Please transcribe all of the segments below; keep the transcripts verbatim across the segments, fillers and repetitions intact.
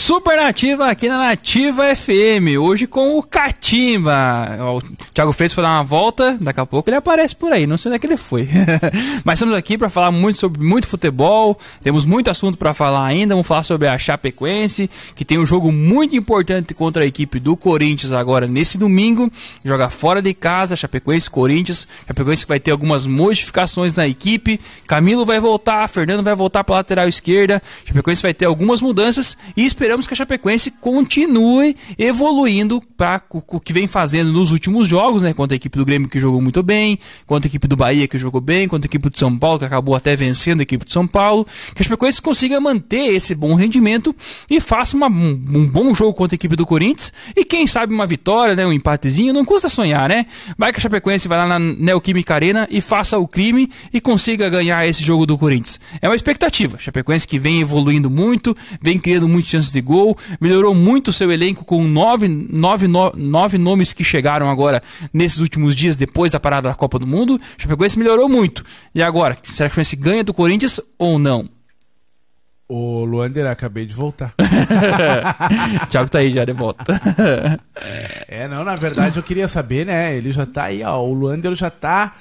Supernativa aqui na Nativa F M, hoje com o Catimba. O Thiago Freitas foi dar uma volta, daqui a pouco ele aparece por aí, não sei onde é que ele foi. Mas estamos aqui para falar muito sobre muito futebol, temos muito assunto para falar ainda, vamos falar sobre a Chapecoense, que tem um jogo muito importante contra a equipe do Corinthians agora nesse domingo, joga fora de casa, Chapecoense, Corinthians, Chapecoense vai ter algumas modificações na equipe, Camilo vai voltar, Fernando vai voltar para a lateral esquerda, Chapecoense vai ter algumas mudanças e esperamos que a Chapecoense continue evoluindo para o que vem fazendo nos últimos jogos, né? Contra a equipe do Grêmio, que jogou muito bem, contra a equipe do Bahia, que jogou bem, contra a equipe de São Paulo, que acabou até vencendo a equipe de São Paulo, que a Chapecoense consiga manter esse bom rendimento e faça uma, um, um bom jogo contra a equipe do Corinthians e quem sabe uma vitória, né? Um empatezinho, não custa sonhar, né? Vai que a Chapecoense vai lá na Neoquímica Arena e faça o crime e consiga ganhar esse jogo do Corinthians. É uma expectativa. A Chapecoense que vem evoluindo muito, vem criando muitas chances de gol, melhorou muito o seu elenco com nove, nove, no, nove nomes que chegaram agora nesses últimos dias depois da parada da Copa do Mundo. A Chapecoense melhorou muito. E agora, será que a Chapecoense ganha do Corinthians ou não? Ô, Luander, acabei de voltar. Thiago tá aí já de volta. É, não, na verdade eu queria saber, né? Ele já tá aí, ó. O Luander já tá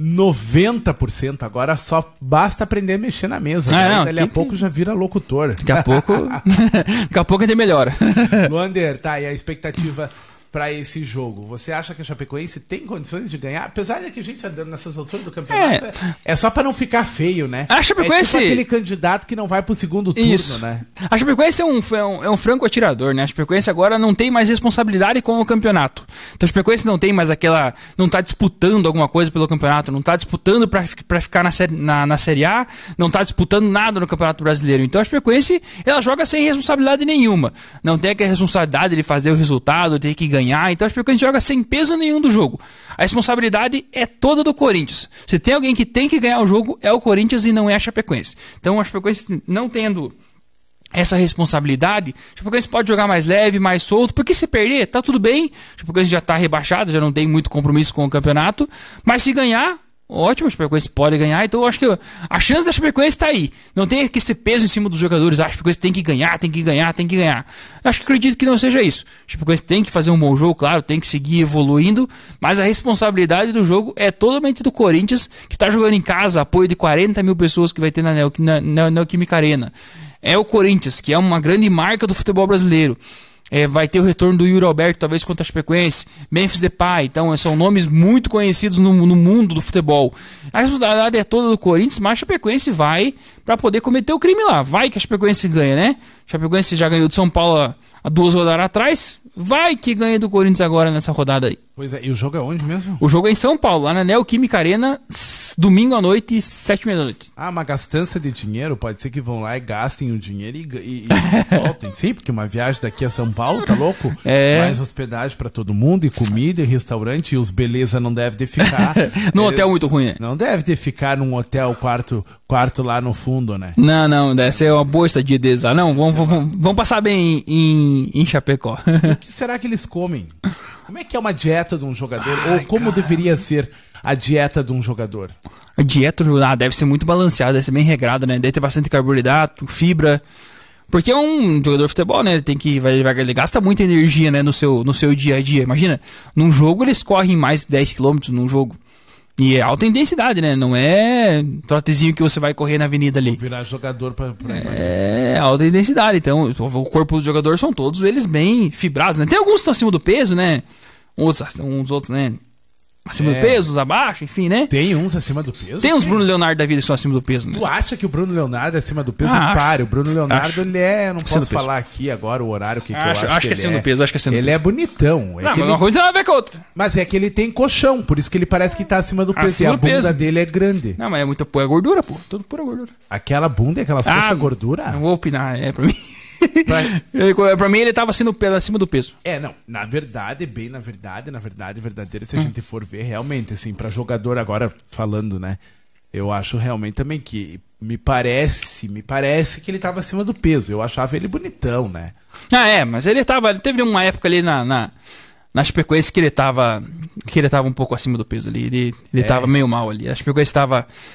noventa por cento. Agora só basta aprender a mexer na mesa. Ah, né? não, Dali a que... pouco já vira locutor. Daqui a pouco. Daqui a pouco ainda melhora. Luander, tá aí a expectativa para esse jogo. Você acha que a Chapecoense tem condições de ganhar? Apesar de que a gente andando nessas alturas do campeonato, é, é só para não ficar feio, né? A Chapecoense... É tipo aquele candidato que não vai pro segundo turno, Isso. né? A Chapecoense é um, é, um, é um franco atirador, né? A Chapecoense agora não tem mais responsabilidade com o campeonato. Então a Chapecoense não tem mais aquela... Não tá disputando alguma coisa pelo campeonato, não tá disputando para ficar na série, na, na série A, não tá disputando nada no Campeonato Brasileiro. Então a Chapecoense, ela joga sem responsabilidade nenhuma. Não tem aquela responsabilidade de fazer o resultado, ter que ganhar. Então a Chapecoense joga sem peso nenhum do jogo. A responsabilidade é toda do Corinthians. Se tem alguém que tem que ganhar o jogo, é o Corinthians e não é a Chapecoense. Então a Chapecoense não tendo essa responsabilidade, a Chapecoense pode jogar mais leve, mais solto, porque se perder, tá tudo bem. A Chapecoense já tá rebaixada, já não tem muito compromisso com o campeonato, mas se ganhar, ótimo, a Chapecoense pode ganhar, então eu acho que a chance da Chapecoense está aí. Não tem que esse peso em cima dos jogadores, ah, a Chapecoense tem que ganhar, tem que ganhar, tem que ganhar. Eu acho que acredito que não seja isso. A Chapecoense tem que fazer um bom jogo, claro, tem que seguir evoluindo, mas a responsabilidade do jogo é totalmente do Corinthians, que está jogando em casa, apoio de quarenta mil pessoas que vai ter na Neoquímica na, na, na Arena. É o Corinthians, que é uma grande marca do futebol brasileiro. É, vai ter o retorno do Yuri Alberto, talvez contra a Chapecoense, Memphis Depay, então são nomes muito conhecidos no, no mundo do futebol. A responsabilidade é toda do Corinthians, mas a Chapecoense vai para poder cometer o crime lá. Vai que a Chapecoense ganha, né? A Chapecoense já ganhou de São Paulo há duas rodadas atrás, vai que ganha do Corinthians agora nessa rodada aí. Pois é, e o jogo é onde mesmo? O jogo é em São Paulo, lá na Neoquímica Arena, domingo à noite, sete e meia da noite. Ah, uma gastança de dinheiro, pode ser que vão lá e gastem o dinheiro e, e, e voltem. Sim, porque uma viagem daqui a São Paulo, tá louco? É. Mais hospedagem pra todo mundo, e comida, e restaurante, e os beleza não devem de ficar... num hotel muito ruim, né? Não deve de ficar num hotel, quarto, quarto lá no fundo, né? Não, não, deve ser uma boa estadia deles lá. Não, vamos, vamos, vamos passar bem em, em Chapecó. O que será que eles comem? Como é que é uma dieta de um jogador? Ai, ou como cara. deveria ser a dieta de um jogador? A dieta ah, deve ser muito balanceada, deve ser bem regrada, né? Deve ter bastante carboidrato, fibra. Porque é um jogador de futebol, né? Ele tem que. Vai, vai, ele gasta muita energia, né? No seu, no seu dia a dia. Imagina, num jogo eles correm mais de dez quilômetros num jogo. E é alta intensidade, né? Não é trotezinho que você vai correr na avenida ali. Vou virar jogador pra, pra É alta intensidade. Então, o corpo do jogador são todos eles bem fibrados, né? Tem alguns que estão acima do peso, né? Uns, uns outros, né? Acima É. do peso, uns abaixo, enfim, né? Tem uns acima do peso? Tem uns Sim. Bruno Leonardo da vida que estão acima do peso, né? Tu acha que o Bruno Leonardo é acima do peso? Ah, Pare, o Bruno Leonardo, acho. ele é... Não Acima posso do peso. falar aqui agora o horário que, que Acho- eu acho, acho que é ele acima do peso, acho que é acima do Ele peso. é bonitão. É Não, que mas ele- uma coisa não tem nada a ver com a outra. Mas é que ele tem colchão, por isso que ele parece que tá acima do peso. Acima e a do bunda peso. dele é grande. Não, mas é muita pura gordura, pô. Tudo pura gordura. Aquela bunda e aquelas Ah, coxas gordura? Não vou opinar, é pra mim. Pra- Ele- pra mim ele tava acima do peso, acima do peso. É, não, na verdade, bem na verdade, na verdade, verdadeira, se a gente for ver realmente, assim, pra jogador agora falando, né, eu acho realmente também que me parece, me parece que ele tava acima do peso, eu achava ele bonitão, né. Ah, é, mas ele tava. Ele teve uma época ali na. na na Chapecoense que ele tava. Que ele tava um pouco acima do peso ali. Ele, ele É. tava meio mal ali. A Chapecoense tava.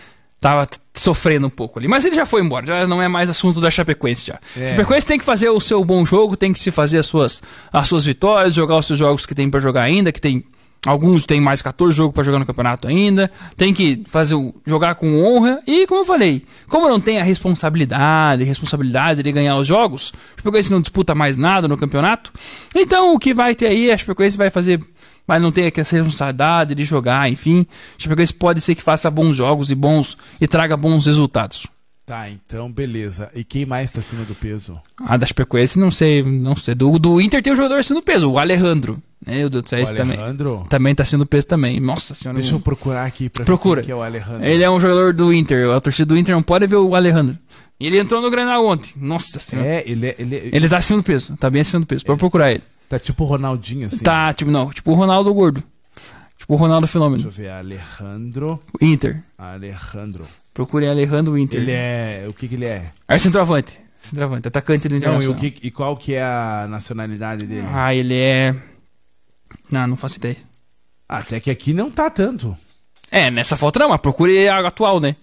tava sofrendo um pouco ali. Mas ele já foi embora, já não é mais assunto da Chapecoense já. É. Chapecoense tem que fazer o seu bom jogo, tem que se fazer as suas, as suas vitórias, jogar os seus jogos que tem pra jogar ainda, que tem... Alguns tem mais catorze jogos pra jogar no campeonato ainda. Tem que fazer o, jogar com honra. E como eu falei, como não tem a responsabilidade, responsabilidade de ganhar os jogos, a Chapecoense não disputa mais nada no campeonato. Então o que vai ter aí, a Chapecoense vai fazer... Mas não tem essa responsabilidade de jogar, enfim. A Chapecoense pode ser que faça bons jogos e bons e traga bons resultados. Tá, então beleza. E quem mais tá acima do peso? A da Chapecoense, não sei, não sei. Do, do Inter tem um jogador acima do peso, o Alejandro. Meu Deus do céu, esse também. Alejandro? Também tá acima do peso também. Nossa senhora. Deixa eu procurar aqui pra Procura. ver quem que é o Alejandro. Ele é um jogador do Inter. A torcida do Inter não pode ver o Alejandro. E ele entrou no Grenal ontem. Nossa senhora. É, ele é... Ele, é- Ele tá acima do peso. Tá bem acima do peso. Pode procurar ele. tá tipo o Ronaldinho, assim. Tá, tipo, não. Tipo o Ronaldo Gordo. Tipo o Ronaldo Fenômeno. Deixa eu ver, Alejandro... Inter. Alejandro. Procurem Alejandro Inter. Ele é... O que que ele é? É centroavante. Centroavante. Atacante do Não, e, Internacional. o que, e qual que é a nacionalidade dele? Ah, ele é... Não, não faço ideia. Até que aqui não tá tanto. É, nessa foto não, mas procure a atual, né?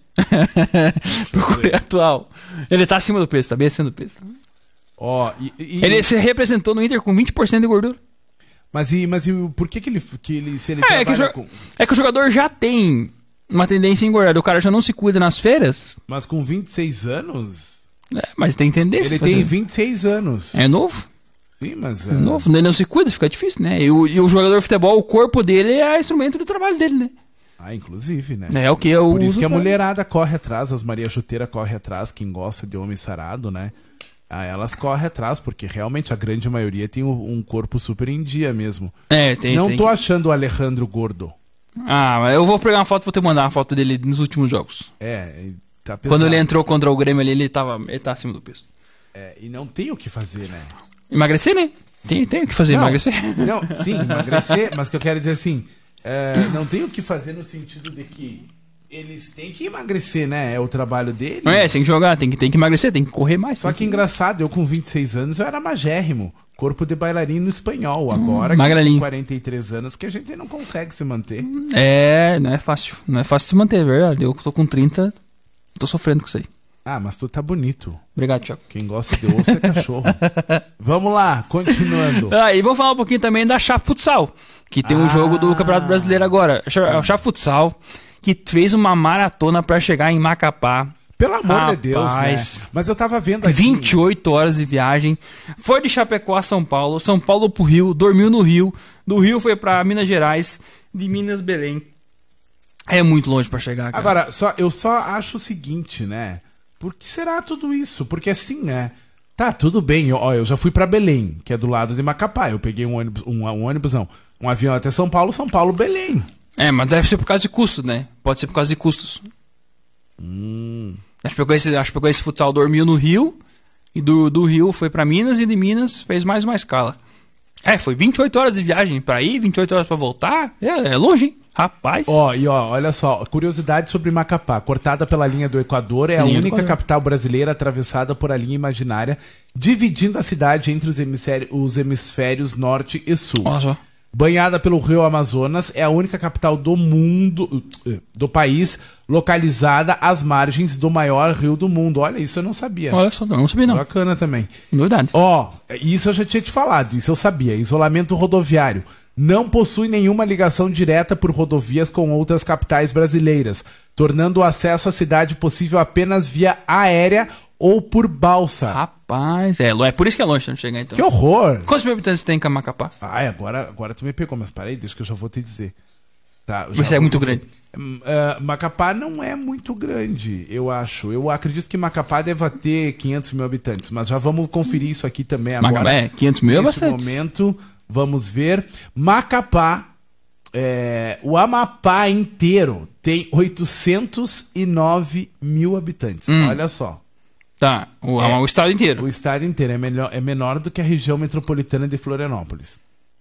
Procure a atual. Ele tá acima do peso, tá bem acima do peso. Ó, e, e- Ele se representou no Inter com vinte por cento de gordura. Mas e, mas e o- por que que ele, que ele se ele É, é que, o trabalha jo- com... é que o jogador já tem uma tendência a engordar. O cara já não se cuida nas feiras. Mas com vinte e seis anos? É, mas tem tendência. Ele a fazer. tem vinte e seis anos. É novo. Sim, mas... É novo. Ele não se cuida, fica difícil, né? E o, e o jogador de futebol, o corpo dele é instrumento do trabalho dele, né? Ah, inclusive, né? É o que eu Por isso uso que a pra- mulherada corre atrás, as Maria Chuteira corre atrás, quem gosta de homem sarado, né? Ah, elas correm atrás, porque realmente a grande maioria tem um um corpo super em dia mesmo. É, tem, Não tem tô que- achando o Alejandro gordo. Ah, mas eu vou pegar uma foto, vou te mandar uma foto dele nos últimos jogos. É, tá pesado. Quando ele entrou contra o Grêmio ali, ele tava, ele tá acima do peso. É, e não tem o que fazer, né? Emagrecer, né? Tem, tem o que fazer, Não, emagrecer. Não, sim, emagrecer, mas que eu quero dizer assim, é, não tem o que fazer no sentido de que eles têm que emagrecer, né? É o trabalho deles. É, tem que jogar, tem que, tem que emagrecer, tem que correr mais. Só tem que engraçado, eu com vinte e seis anos eu era magérrimo. Corpo de bailarino espanhol. Agora, que magrelinho. com quarenta e três anos, que a gente não consegue se manter. É, não é fácil. Não é fácil se manter, é verdade. Eu tô com trinta, tô sofrendo com isso aí. Ah, mas tu tá bonito. Obrigado, Thiago. Quem gosta de osso é cachorro. Vamos lá, continuando. Ah, e vamos falar um pouquinho também da Chape Futsal, que tem um Ah. jogo do Campeonato Brasileiro agora. A Chape Futsal, que fez uma maratona pra chegar em Macapá. Pelo amor de Deus, Rapaz. né? Mas eu tava vendo aqui... vinte e oito horas de viagem. Foi de Chapecó a São Paulo, São Paulo pro Rio, dormiu no Rio. Do Rio foi pra Minas Gerais, de Minas Belém. É muito longe pra chegar, cara. Agora, só, eu só acho o seguinte, né? Por que será tudo isso? Porque assim, né? Tá, tudo bem. Eu, ó, eu já fui pra Belém, que é do lado de Macapá. Eu peguei um ônibus, um, um ônibus não, um avião até São Paulo, São Paulo, Belém. É, mas deve ser por causa de custos, né? Pode ser por causa de custos. Hum. Acho que pegou esse, acho que pegou esse futsal, dormiu no Rio. E do, do Rio foi pra Minas e de Minas fez mais uma escala. É, foi vinte e oito horas de viagem pra ir, vinte e oito horas pra voltar. É, é longe, hein? Rapaz. Ó, e ó, olha só, curiosidade sobre Macapá. Cortada pela linha do Equador, é a Linha do única Equador. capital brasileira atravessada por a linha imaginária, dividindo a cidade entre os hemisférios, os hemisférios norte e sul. Olha só. Banhada pelo rio Amazonas, é a única capital do mundo, do país, localizada às margens do maior rio do mundo. Olha, isso eu não sabia. Olha só, não sabia não. Bacana também. Verdade. Ó, isso eu já tinha te falado, isso eu sabia. Isolamento rodoviário. Não possui nenhuma ligação direta por rodovias com outras capitais brasileiras, tornando o acesso à cidade possível apenas via aérea ou por balsa. Rapaz, é, é por isso que é longe não chegar então. Que horror! Quantos mil habitantes tem em Macapá? Ai, agora, agora tu me pegou, mas peraí, deixa que eu já vou te dizer. Tá, eu já Mas é vou muito dizer. grande. Hum, ah, Macapá não é muito grande, eu acho. Eu acredito que Macapá deva ter quinhentos mil habitantes, mas já vamos conferir isso aqui também agora. Macapá, é, quinhentos mil é Nesse bastante. momento, vamos ver. Macapá, é, o Amapá inteiro tem oitocentos e nove mil habitantes. Hum. Olha só. Tá, o, É. o estado inteiro. O estado inteiro é, melhor, é menor do que a região metropolitana de Florianópolis.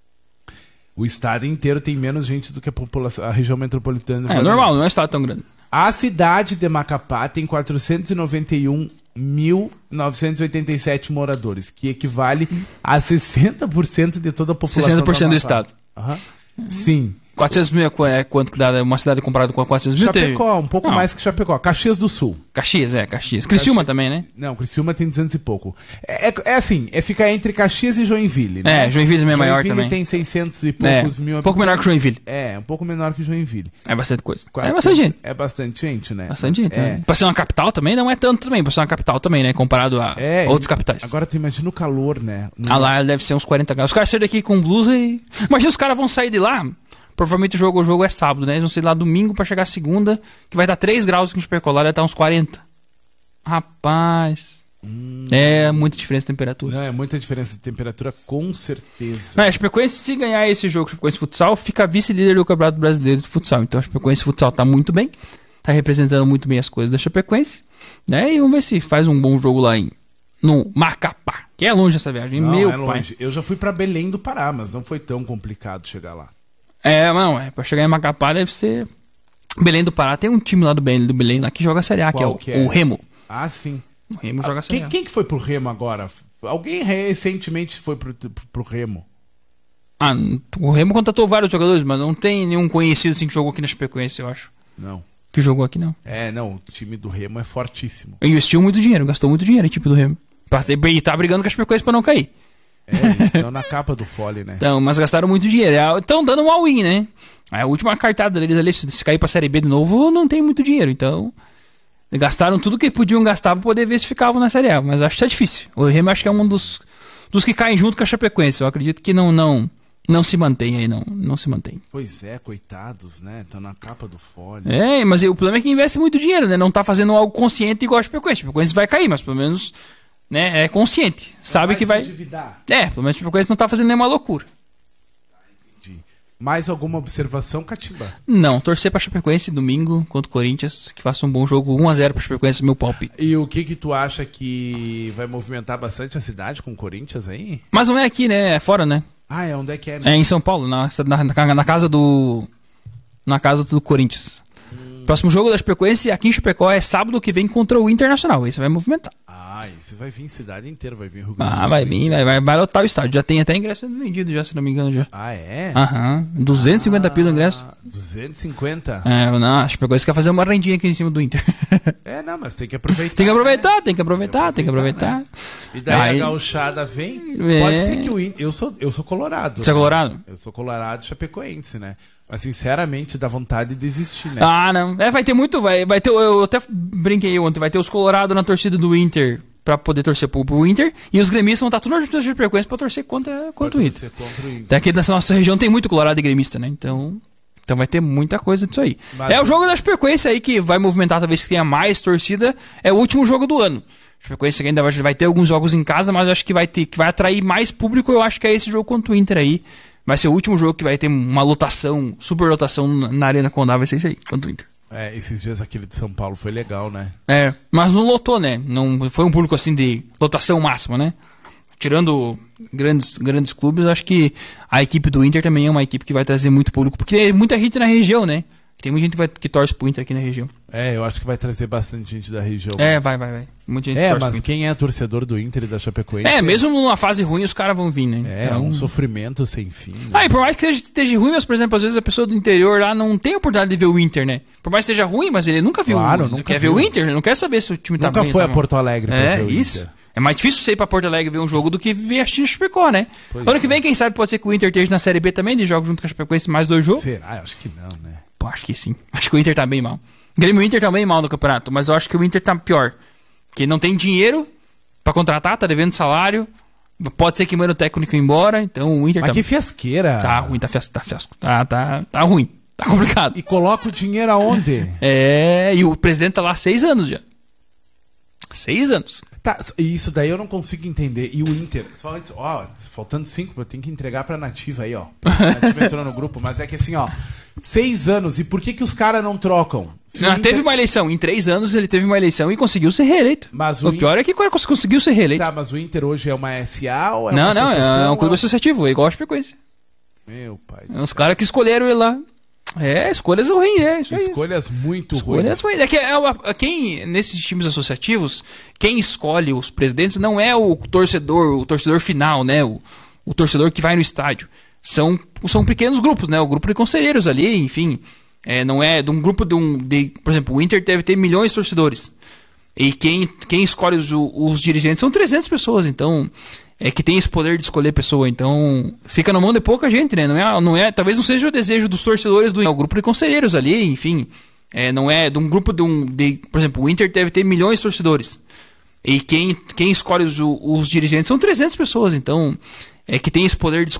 O estado inteiro tem menos gente do que a, população, a região metropolitana de É Florianópolis. normal, não é um estado tão grande. A cidade de Macapá tem quatrocentos e noventa e um mil novecentos e oitenta e sete moradores, que equivale a sessenta por cento de toda a população sessenta por cento do Amapá. estado. Aham. Sim. quatrocentos mil é quanto que dá uma cidade comparada com quatrocentos mil? Chapecó, um pouco não. mais que Chapecó. Caxias do Sul. Caxias, é, Caxias. Criciúma Caxias... também, né? Não, Criciúma tem duzentos e pouco. É, é, é assim, é ficar entre Caxias e Joinville, né? É, Joinville também é maior Joinville também. tem seiscentos e poucos é, mil um pouco menor que Joinville. É, um pouco menor que Joinville. É bastante coisa. Quatro... É bastante gente. É bastante gente, né? Bastante gente. É. Né? Pra ser uma capital também, não é tanto também. Pra ser uma capital também, né? Comparado a é, outras capitais. Agora tu imagina o calor, né? No... Ah, lá deve ser uns quarenta graus. Os caras saem daqui com blusa e... Imagina os caras vão sair de lá... Provavelmente o jogo, o jogo é sábado, né? Eles vão sair lá domingo pra chegar segunda, que vai dar três graus aqui em Chapecó, lá deve estar uns quarenta. Rapaz. Hum. É muita diferença de temperatura. Não, é muita diferença de temperatura, com certeza. Não, a Chapecoense, se ganhar esse jogo, Chapecoense Futsal, fica vice-líder do Campeonato Brasileiro de Futsal. Então a Chapecoense Futsal tá muito bem, tá representando muito bem as coisas da Chapecoense, né? E vamos ver se faz um bom jogo lá em, no Macapá, que é longe essa viagem. Não, Meu é pai. longe. Eu já fui pra Belém do Pará, mas não foi tão complicado chegar lá. É, não, é, pra chegar em Macapá deve ser... Belém do Pará, tem um time lá do Belém, do Belém lá que joga a Série A, que é, o, que é o Remo. Ah, sim. O Remo joga a Série quem, A. Quem que foi pro Remo agora? Alguém recentemente foi pro, pro, pro Remo. Ah, o Remo contratou vários jogadores, mas não tem nenhum conhecido assim que jogou aqui na Chapecoense, eu acho. Não. Que jogou aqui, não. É, não, o time do Remo é fortíssimo. Investiu muito dinheiro, gastou muito dinheiro em time do Remo. E tá brigando com a Chapecoense pra não cair. É, eles estão na capa do fole, né? Então, mas gastaram muito dinheiro. Estão dando um all-in, né? A última cartada deles ali, se cair pra Série B de novo, não tem muito dinheiro. Então, gastaram tudo que podiam gastar pra poder ver se ficavam na Série A. Mas acho que tá difícil. O Remo acho que é um dos, dos que caem junto com a Chapecoense. Eu acredito que não, não, não se mantém aí, não. Não se mantém. Pois é, coitados, né? Estão na capa do fole. É, mas o problema é que investe muito dinheiro, né? Não tá fazendo algo consciente igual a Chapecoense. A Chapecoense vai cair, mas pelo menos... Né, é consciente, não sabe que vai... Endividar. É, pelo menos tipo, não tá fazendo nenhuma loucura. Entendi. Mais alguma observação, Catimba? Não, torcer pra Chapecoense domingo contra o Corinthians, que faça um bom jogo, um a zero pra Chapecoense, meu palpite. E o que que tu acha que vai movimentar bastante a cidade com o Corinthians aí? Mas não é aqui, né, é fora, né? Ah, é onde é que é? Né? É em São Paulo, na, na, na casa do... Na casa do Corinthians. Hum. Próximo jogo da Chapecoense aqui em Chapecó é sábado que vem contra o Internacional, isso vai movimentar. Ah, isso vai vir cidade inteira, vai vir Rio Grande do Ah, vai vir, vai, vai, vai lotar o estádio. Já tem até ingresso sendo vendido, já, se não me engano. Já. Ah, é? Aham, duzentos e cinquenta ah, pila o ingresso. duzentos e cinquenta? É, não, acho que quer fazer uma rendinha aqui em cima do Inter. É, não, mas tem que aproveitar. Tem que aproveitar, né? tem que aproveitar, tem que aproveitar. Né? E daí Aí, a gauchada vem, é... pode ser que o Inter... Eu sou, eu sou colorado. Você né? é colorado? Eu sou colorado chapecoense, né? Mas sinceramente dá vontade de desistir, né? Ah, não. É, vai ter muito, vai, vai ter, eu até brinquei ontem, vai ter os colorados na torcida do Inter pra poder torcer pro, pro Inter, e os gremistas vão estar tudo na torcida de Chapecoense pra torcer contra, contra o Inter. Contra o Inter. Daqui nessa nossa região tem muito colorado e gremista, né? Então, então vai ter muita coisa disso aí. Mas é o jogo da Chapecoense aí que vai movimentar, talvez que tenha mais torcida, é o último jogo do ano. A Chapecoense ainda vai, vai ter alguns jogos em casa, mas eu acho que vai ter, que vai atrair mais público, eu acho que é esse jogo contra o Inter aí. Vai ser o último jogo que vai ter uma lotação, super lotação na Arena Condá, vai ser isso aí, contra o Inter. É, esses dias aquele de São Paulo foi legal, né? É, mas não lotou, né? Não foi um público assim de lotação máxima, né? Tirando grandes, grandes clubes, acho que a equipe do Inter também é uma equipe que vai trazer muito público, porque tem muita gente na região, né? Tem muita gente que, vai, que torce pro Inter aqui na região. É, eu acho que vai trazer bastante gente da região. É, vai, vai, vai. Muita gente é, torce mas quem é torcedor do Inter e da Chapecoense... É, mesmo numa fase ruim os caras vão vir, né? É, então... um sofrimento sem fim. Né? Ah, e por mais que esteja, esteja ruim, mas, por exemplo, às vezes a pessoa do interior lá não tem a oportunidade de ver o Inter, né? Por mais que esteja ruim, mas ele nunca viu claro, o nunca quer viu. ver o Inter, ele não quer saber se o time nunca tá bem. Nunca foi tá a Porto Alegre pra é, ver o isso. Inter. É mais difícil você ir pra Porto Alegre ver um jogo do que ver a Chapecó, né? Pois ano é. que vem, quem sabe, pode ser que o Inter esteja na Série B também, de jogos junto com a Chapecoense mais dois jogos. Será? Eu acho que não, né? Pô, acho que sim. Acho que o Inter tá bem mal. O Grêmio e o Inter tá bem mal no campeonato, mas eu acho que o Inter tá pior. Porque não tem dinheiro pra contratar, tá devendo salário, pode ser que manda o técnico embora, então o Inter mas tá... que fiasqueira! Tá ruim, tá fiasco, tá fiasco. Tá, tá, tá ruim, tá complicado. E coloca o dinheiro aonde? É, e o presidente tá lá há seis anos já. Seis anos. Tá, isso daí eu não consigo entender. E o Inter, só antes, ó, faltando cinco, eu tenho que entregar pra Nativa aí, ó. A Nativa entrou no grupo, mas é que assim, ó, seis anos, e por que que os caras não trocam? Não, Inter... Teve uma eleição, em três anos ele teve uma eleição e conseguiu ser reeleito. Mas o, o pior Inter... é que conseguiu ser reeleito. Tá, mas o Inter hoje é uma S A ou é não, uma Não, não, é um clube associativo, é igual a Chapecoense. Meu pai. É os caras que escolheram ele lá. É, escolhas ruins, é isso aí. Escolhas muito escolhas ruins. ruins. É que é uma, quem, nesses times associativos, quem escolhe os presidentes não é o torcedor, o torcedor final, né? O, o torcedor que vai no estádio. são, são pequenos grupos, né? O grupo de conselheiros ali, enfim. É, não é de um grupo de um... De, por exemplo, o Inter deve ter milhões de torcedores. E quem, quem escolhe os, os dirigentes são trezentas pessoas, então... É que tem esse poder de escolher pessoa, então... Fica na mão de pouca gente, né? Não é, não é, talvez não seja o desejo dos torcedores do... É o grupo de conselheiros ali, enfim. É, não é de um grupo de um... De, por exemplo, o Inter deve ter milhões de torcedores. E quem, quem escolhe os, os dirigentes são trezentas pessoas, então... É que tem esse poder de